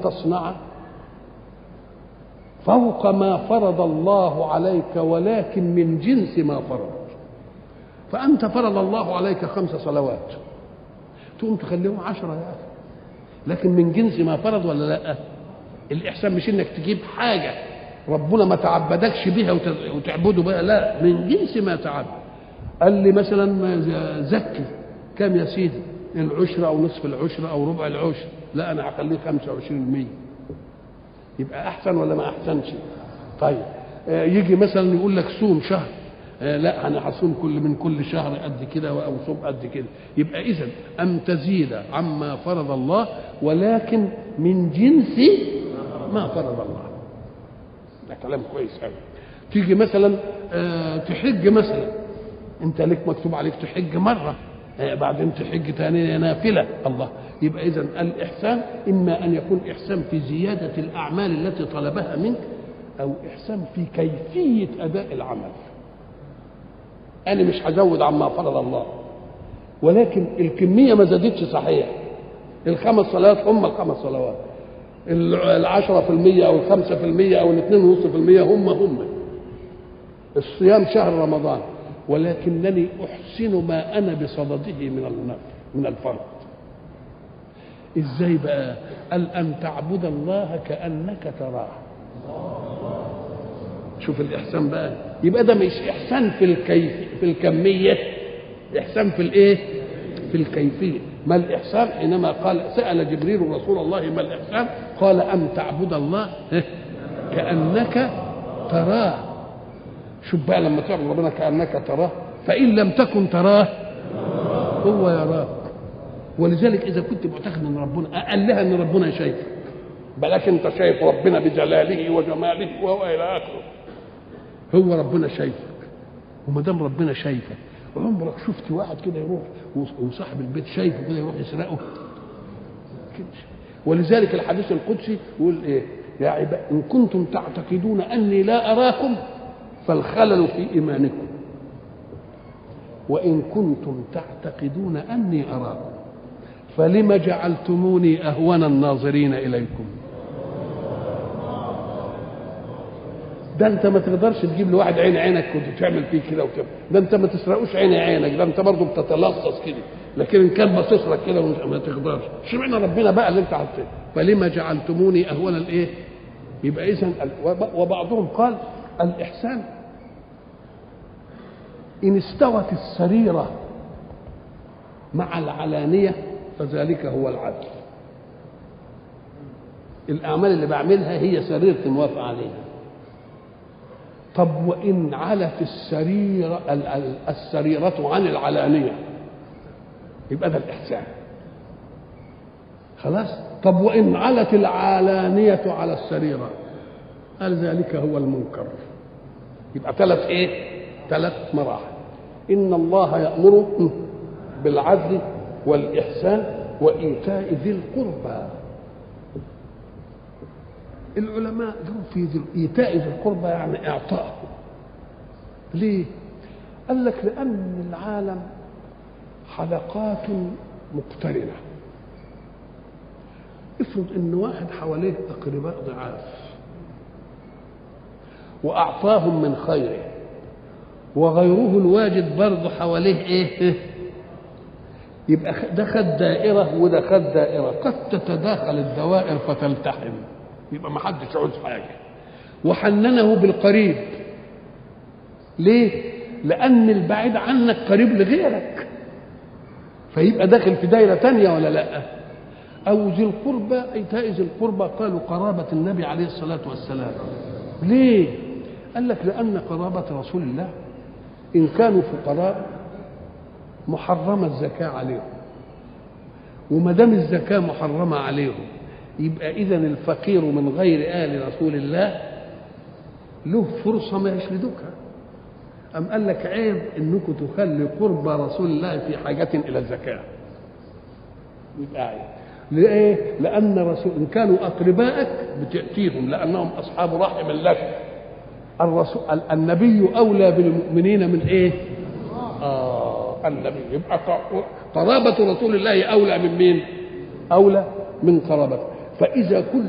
تصنع فوق ما فرض الله عليك ولكن من جنس ما فرض. فأنت فرض الله عليك 5 صلوات، تقوم تخليهم 10 يا أخي، لكن من جنس ما فرض ولا لا؟ الإحسان مش إنك تجيب حاجة ربنا ما تعبدكش بها وتعبده بها، لا، من جنس ما تعبد. قال لي مثلا زكي كم يا سيدي؟ العشر أو نصف العشر أو ربع العشر، لا أنا هخليه 25%. يبقى أحسن ولا ما أحسنش؟ طيب يجي مثلا يقول لك صوم شهر، لا أنا هصوم من كل شهر قد كده أو صوم قد كده. يبقى إذن أن تزيد عما فرض الله ولكن من جنس ما فرض الله. ده كلام كويس قوي. تيجي مثلا تحج مثلا، أنت لك مكتوب عليك تحج مرة، بعدين تحج تاني نافلة. الله، يبقى إذن الإحسان إما أن يكون إحسان في زيادة الأعمال التي طلبها منك، أو إحسان في كيفية أداء العمل. أنا مش هزود عما فرض الله، ولكن الكمية ما زادتش صحيح. 5 صلوات هم 5 صلوات، 10% أو 5% أو 2.5% هم. الصيام شهر رمضان، ولكنني أحسن ما أنا بصدده من الفرض. إزاي بقى؟ قال أن تعبد الله كأنك تراه. شوف الإحسان بقى، يبقى ده مش إحسان في الكمية، إحسان في الإيه؟ في الكيفية. ما الإحسان؟ إنما قال سأل جبريل رسول الله ما الإحسان؟ قال أن تعبد الله كأنك تراه. شوف بقى لما تعبد ربنا كأنك تراه، فإن لم تكن تراه هو يراك. ولذلك إذا كنت معتقد أن ربنا قال لها أن ربنا شايفك، بلاش أنت شايف ربنا بجلاله وجماله وإلى آخره، هو ربنا شايفك. وما دام ربنا شايفك، عمرك شفت واحد كده يروح وصاحب البيت شايفه كده يروح يسرقه كده؟ ولذلك الحديث القدسي يقول ايه؟ يا عباد ان كنتم تعتقدون اني لا اراكم فالخلل في ايمانكم، وان كنتم تعتقدون اني اراكم فلم جعلتموني اهون الناظرين اليكم. ده انت ما تقدرش تجيب لواحد عين عينك وتعمل فيه كده وكده، ده انت ما تسرقوش عين عينك، ده انت برضه بتتلصص كده، لكن ان كان باصص لك كده ما تقدرش. اشمعنى ربنا بقى اللي انت حطيته؟ فلما جعلتموني اهون الايه؟ يبقى اذا وبعضهم قال الاحسان ان استوت السريره مع العلانيه فذلك هو العدل. الاعمال اللي بعملها هي سريرتي موافق عليها. طب وإن علت السريرة عن العلانية يبقى ده الإحسان. خلاص. طب وإن علت العلانية على السريرة قال ذلك هو المنكر. يبقى 3 مراحل. إن الله يأمر بالعدل والإحسان وإيتاء ذي القربى. العلماء قالوا في إيتاء ذي القربى يعني إعطاءه. ليه؟ قال لك لأن العالم حلقات مقترنة. افرض إن واحد حواليه أقرباء ضعاف وأعطاهم من خيره، وغيره الواجد برضه حواليه إيه؟ يبقى ده خد دائرة وده خد دائرة، قد تتداخل الدوائر فتلتحم، يبقى ما حدش عاوز حاجه. وحننه بالقريب. ليه؟ لان البعيد عنك قريب لغيرك، فيبقى داخل في دايره تانية ولا لا؟ او ذي القربى، ايتاء ذي القربى قالوا قرابه النبي عليه الصلاه والسلام. ليه؟ قال لك لان قرابه رسول الله ان كانوا فقراء محرمه الزكاه عليهم، وما دام الزكاه محرمه عليهم يبقى إذا الفقير من غير آل رسول الله له فرصة ما يشردكها. أم قال لك عيب إنكم تخلي قرب رسول الله في حاجة إلى الزكاة. يبقى عيب. ليه؟ لأن رسول إن كانوا أقربائك بتأتيهم لأنهم أصحاب رحم لك. الرسول النبي أولى بالمؤمنين من إيه؟ النبي. يبقى قرابة رسول الله أولى من مين؟ أولى من قرابته. فإذا كل